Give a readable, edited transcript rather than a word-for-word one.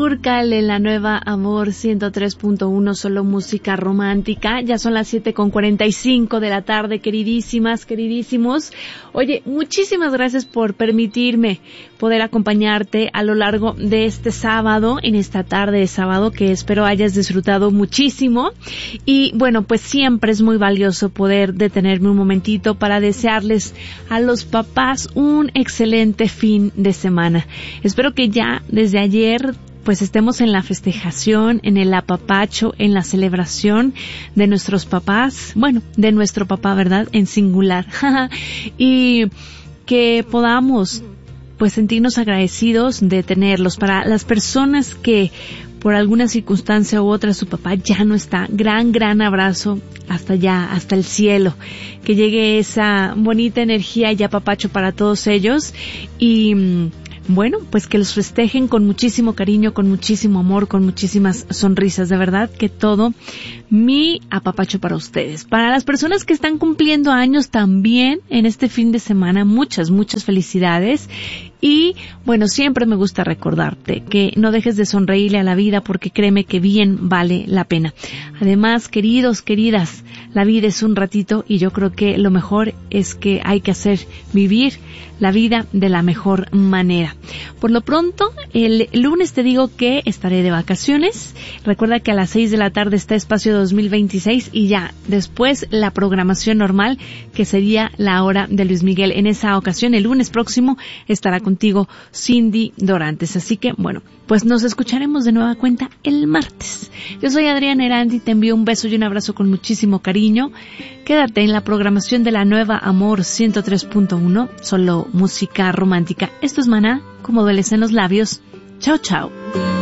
Durcal en la nueva Amor 103.1, solo música romántica. Ya son las 7:45 de la tarde, queridísimas, queridísimos. Oye, muchísimas gracias por permitirme poder acompañarte a lo largo de este sábado, en esta tarde de sábado, que espero hayas disfrutado muchísimo. Y bueno, pues siempre es muy valioso poder detenerme un momentito para desearles a los papás un excelente fin de semana. Espero que ya desde ayer pues estemos en la festejación, en el apapacho, en la celebración de nuestros papás, bueno, de nuestro papá, ¿verdad? En singular. Y que podamos pues sentirnos agradecidos de tenerlos. Para las personas que por alguna circunstancia u otra su papá ya no está, gran abrazo hasta allá, hasta el cielo. Que llegue esa bonita energía y apapacho para todos ellos. Y bueno, pues que los festejen con muchísimo cariño, con muchísimo amor, con muchísimas sonrisas. De verdad que todo mi apapacho para ustedes. Para las personas que están cumpliendo años también en este fin de semana, muchas felicidades. Y bueno, siempre me gusta recordarte que no dejes de sonreírle a la vida, porque créeme que bien vale la pena. Además, queridos, queridas, la vida es un ratito y yo creo que lo mejor es que hay que hacer vivir la vida de la mejor manera. Por lo pronto, el lunes te digo que estaré de vacaciones. Recuerda que a las 6 de la tarde está Espacio 2026 y ya después la programación normal, que sería la hora de Luis Miguel. En esa ocasión, el lunes próximo, estará contigo Cindy Dorantes. Así que, bueno, pues nos escucharemos de nueva cuenta el martes. Yo soy Adriana Erandi, te envío un beso y un abrazo con muchísimo cariño. Quédate en la programación de la nueva Amor 103.1, solo música romántica. Esto es Maná, como dueles en los labios. Chao, chao.